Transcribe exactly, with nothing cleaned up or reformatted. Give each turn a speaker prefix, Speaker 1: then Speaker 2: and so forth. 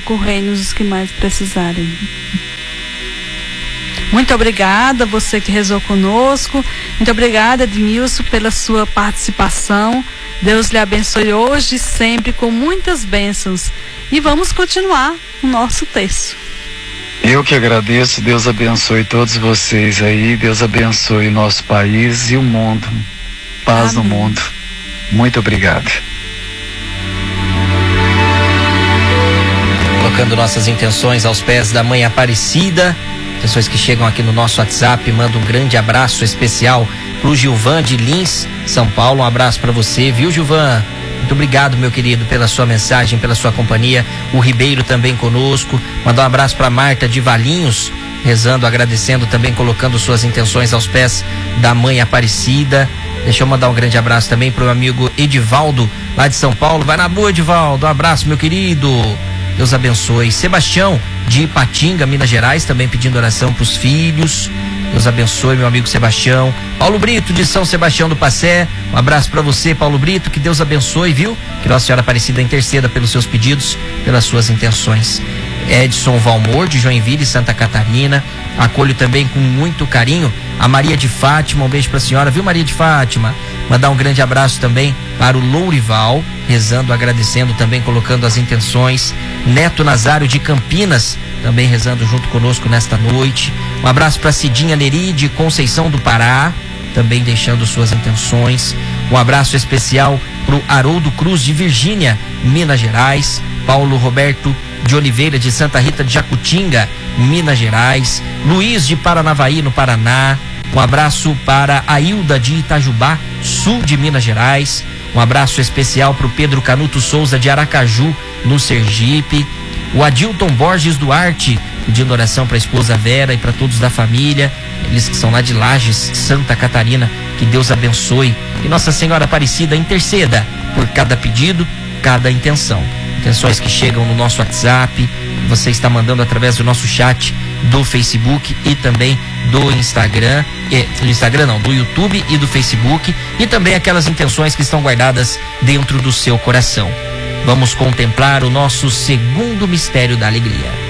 Speaker 1: socorrei-nos os que mais precisarem. Muito obrigada, você que rezou conosco. Muito obrigada, Edmilson, pela sua participação. Deus lhe abençoe hoje e sempre com muitas bênçãos. E vamos continuar o nosso texto.
Speaker 2: Eu que agradeço, Deus abençoe todos vocês aí, Deus abençoe o nosso país e o mundo. Paz Amém. No mundo. Muito obrigado.
Speaker 3: Colocando nossas intenções aos pés da Mãe Aparecida, intenções que chegam aqui no nosso WhatsApp, manda um grande abraço especial pro Gilvan de Lins, São Paulo. Um abraço para você, viu, Gilvan? Muito obrigado, meu querido, pela sua mensagem, pela sua companhia. O Ribeiro também conosco. Mandar um abraço para Marta de Valinhos, rezando, agradecendo também, colocando suas intenções aos pés da Mãe Aparecida. Deixa eu mandar um grande abraço também pro meu amigo Edivaldo, lá de São Paulo. Vai na boa, Edivaldo. Um abraço, meu querido. Deus abençoe. Sebastião de Ipatinga, Minas Gerais, também pedindo oração pros filhos. Deus abençoe, meu amigo Sebastião. Paulo Brito, de São Sebastião do Passé. Um abraço para você, Paulo Brito. Que Deus abençoe, viu? Que Nossa Senhora Aparecida interceda pelos seus pedidos, pelas suas intenções. Edson Valmor, de Joinville, Santa Catarina. Acolho também com muito carinho a Maria de Fátima. Um beijo para a senhora, viu, Maria de Fátima? Mandar um grande abraço também para o Lourival, rezando, agradecendo também, colocando as intenções. Neto Nazário de Campinas, também rezando junto conosco nesta noite. Um abraço para Cidinha Neri de Conceição do Pará, também deixando suas intenções. Um abraço especial para o Haroldo Cruz de Virgínia, Minas Gerais. Paulo Roberto de Oliveira de Santa Rita de Jacutinga, Minas Gerais. Luiz de Paranavaí, no Paraná. Um abraço para a Hilda de Itajubá, sul de Minas Gerais. Um abraço especial para o Pedro Canuto Souza de Aracaju, no Sergipe. O Adilton Borges Duarte, pedindo oração para a esposa Vera e para todos da família, eles que são lá de Lages, Santa Catarina. Que Deus abençoe, que Nossa Senhora Aparecida interceda por cada pedido, cada intenção. Intenções que chegam no nosso WhatsApp, você está mandando através do nosso chat do Facebook e também do Instagram, e, do Instagram não, do YouTube e do Facebook, e também aquelas intenções que estão guardadas dentro do seu coração. Vamos contemplar o nosso segundo mistério da alegria.